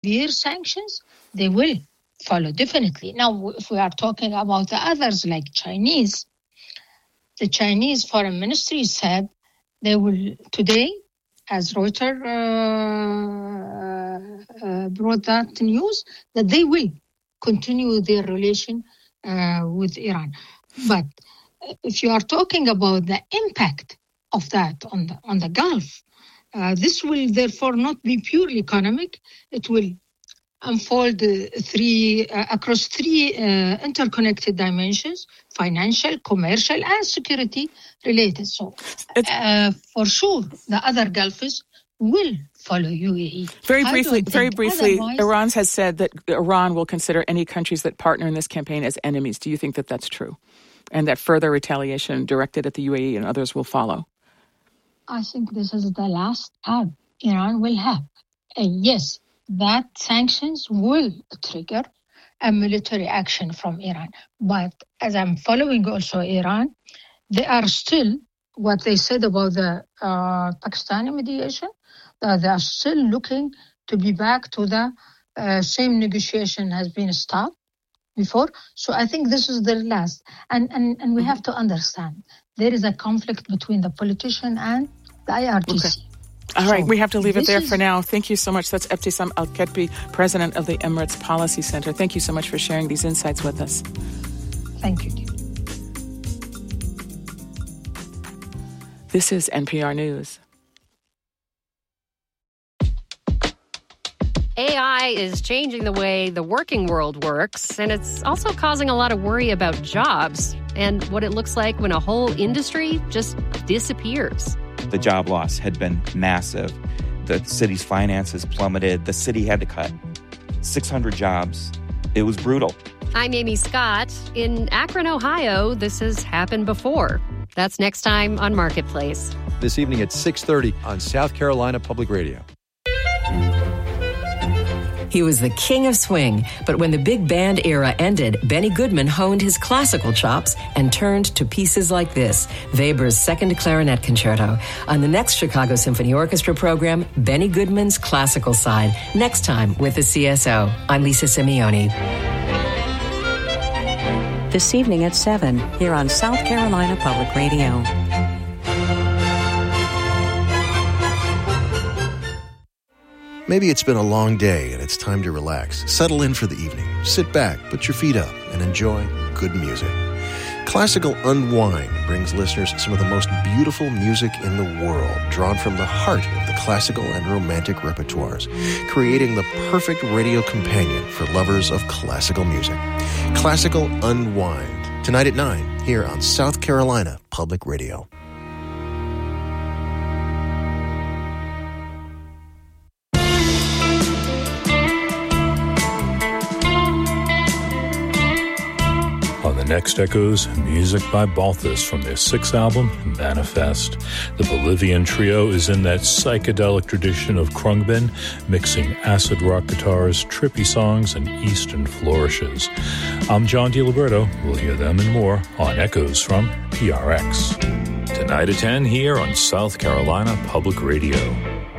severe sanctions, they will follow definitely. Now, if we are talking about the others like Chinese, the Chinese Foreign Ministry said they will today, as Reuters brought that news, that they will continue their relation with Iran. But if you are talking about the impact of that on the Gulf, this will therefore not be purely economic. It will unfold across three interconnected dimensions: financial, commercial, and security related. So for sure, the other Gulfs will follow UAE. Very briefly, Iran has said that Iran will consider any countries that partner in this campaign as enemies. Do you think that that's true? And that further retaliation directed at the UAE and others will follow? I think this is the last tab Iran will have. Yes, that sanctions will trigger a military action from Iran. But as I'm following also Iran, they are still, what they said about the Pakistani mediation, they are still looking to be back to the same negotiation has been stopped before. So I think this is their last. And we have to understand, there is a conflict between the politician and the IRGC. Okay. All right, we have to leave it there for now. Thank you so much. That's Ebtisam Al-Ketbi, President of the Emirates Policy Center. Thank you so much for sharing these insights with us. Thank you. This is NPR News. AI is changing the way the working world works, and it's also causing a lot of worry about jobs and what it looks like when a whole industry just disappears. The job loss had been massive. The city's finances plummeted. The city had to cut 600 jobs. It was brutal. I'm Amy Scott. In Akron, Ohio, this has happened before. That's next time on Marketplace. This evening at 6:30 on South Carolina Public Radio. He was the king of swing, but when the big band era ended, Benny Goodman honed his classical chops and turned to pieces like this, Weber's Second Clarinet Concerto. On the next Chicago Symphony Orchestra program, Benny Goodman's classical side, next time with the CSO. I'm Lisa Simeone. This evening at 7, here on South Carolina Public Radio. Maybe it's been a long day and it's time to relax. Settle in for the evening. Sit back, put your feet up, and enjoy good music. Classical Unwind brings listeners some of the most beautiful music in the world, drawn from the heart of the classical and romantic repertoires, creating the perfect radio companion for lovers of classical music. Classical Unwind, tonight at 9, here on South Carolina Public Radio. Next echoes music by Balthus from their 6th album, Manifest. The Bolivian trio is in that psychedelic tradition of Khruangbin, mixing acid rock guitars, trippy songs, and eastern flourishes. I'm John DiLiberto. We'll hear them and more on Echoes from PRX. Tonight at 10 here on South Carolina Public Radio.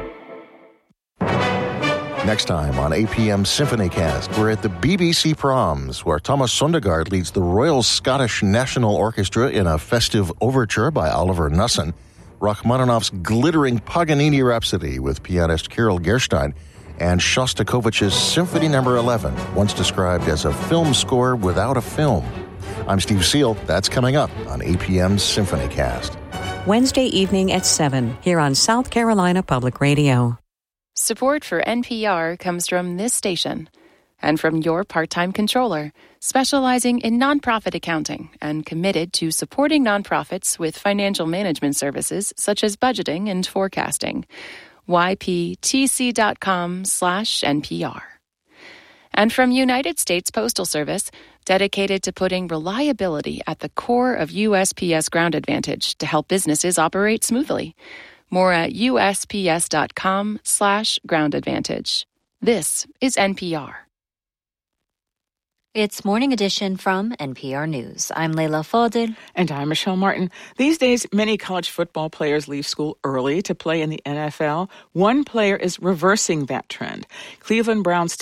Next time on APM Symphony Cast, we're at the BBC Proms, where Thomas Sondergaard leads the Royal Scottish National Orchestra in a festive overture by Oliver Knussen, Rachmaninoff's glittering Paganini Rhapsody with pianist Carol Gerstein, and Shostakovich's Symphony No. 11, once described as a film score without a film. I'm Steve Seal. That's coming up on APM Symphony Cast. Wednesday evening at 7, here on South Carolina Public Radio. Support for NPR comes from this station and from your part-time controller, specializing in nonprofit accounting and committed to supporting nonprofits with financial management services such as budgeting and forecasting. yptc.com/NPR. And from United States Postal Service, dedicated to putting reliability at the core of USPS Ground Advantage to help businesses operate smoothly. More at USPS.com/groundadvantage. This is NPR. It's Morning Edition from NPR News. I'm Leila Fadel. And I'm Michelle Martin. These days, many college football players leave school early to play in the NFL. One player is reversing that trend. Cleveland Browns